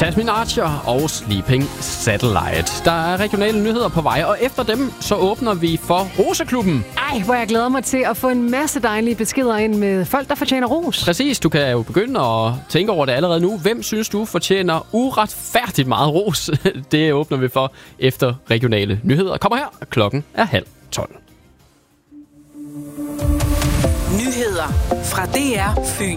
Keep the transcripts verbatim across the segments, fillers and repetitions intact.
Tasmin Archer og Sleeping Satellite. Der er regionale nyheder på vej, og efter dem så åbner vi for Roseklubben. Ej, hvor jeg glæder mig til at få en masse dejlige beskeder ind med folk, der fortjener ros. Præcis, du kan jo begynde at tænke over det allerede nu. Hvem synes du fortjener uretfærdigt meget ros? Det åbner vi for efter regionale nyheder. Kommer her, klokken er halv tolv. Nyheder fra D R Fyn.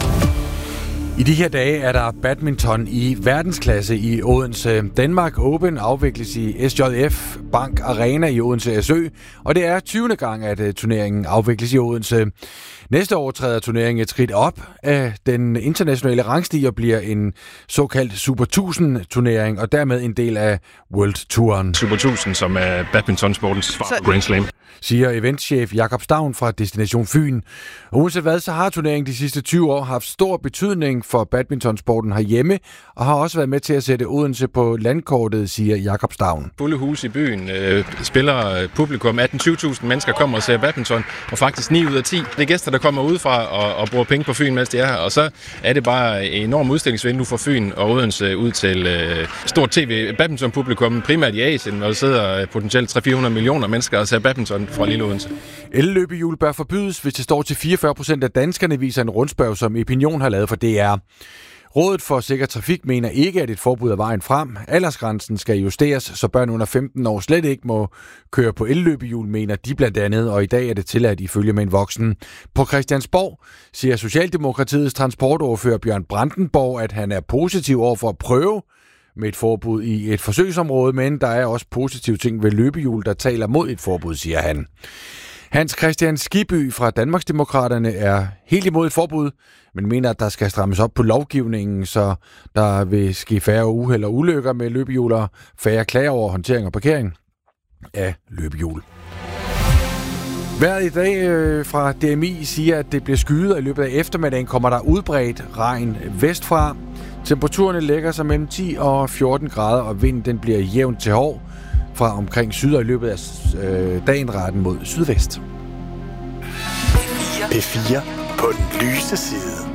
I de her dage er der badminton i verdensklasse i Odense. Danmark Open afvikles i S J F Bank Arena i Odense Sø, og det er tyvende gang, at turneringen afvikles i Odense. Næste år træder turneringen et skridt op af den internationale rangstige og bliver en såkaldt Super tusind turnering, og dermed en del af World Touren. Super tusind, som er badmintonsportens svar på Grand Slam, siger eventchef Jakob Stavn fra Destination Fyn. Og uanset hvad, så har turneringen de sidste tyve år haft stor betydning for badmintonsporten herhjemme, og har også været med til at sætte Odense på landkortet, siger Jakob Stavn. Fulde hus i byen, øh, spiller publikum, atten til tyve tusind mennesker kommer og ser badminton, og faktisk ni ud af ti. Det er gæster, der kommer udefra og, og bruger penge på Fyn, mens de er her, og så er det bare en enorm udstillingsvindue for Fyn og Odense ud til øh, stort tv-badminton-publikum, primært i Asien, hvor der sidder potentielt tre til fire hundrede millioner mennesker og ser badminton fra lille Odense. El-løbehjul bør forbydes, hvis det står til fireogfyrre procent af danskerne, viser en rundspørg, som Opinion har lavet for D R. Rådet for Sikker Trafik mener ikke, at et forbud er vejen frem. Aldersgrænsen skal justeres, så børn under femten år slet ikke må køre på el-løbehjul, mener de blandt andet, og i dag er det tilladt ifølge med en voksen. På Christiansborg siger Socialdemokratiets transportordfører Bjørn Brandenborg, at han er positiv over for at prøve med et forbud i et forsøgsområde, men der er også positive ting ved løbehjul, der taler mod et forbud, siger han. Hans Christian Skibby fra Danmarksdemokraterne er helt imod et forbud, men mener, at der skal strammes op på lovgivningen, så der vil ske færre uheld og ulykker med løbehjul og færre klager over håndtering og parkering af løbehjul. Vejret i dag øh, fra D M I siger, at det bliver skyet, og i løbet af eftermiddagen kommer der udbredt regn vestfra. Temperaturerne lægger sig mellem ti og fjorten grader, og vinden den bliver jævnt til hård fra omkring syd, og i løbet af øh, dagen retten mod sydvest. P fire på den lyse side.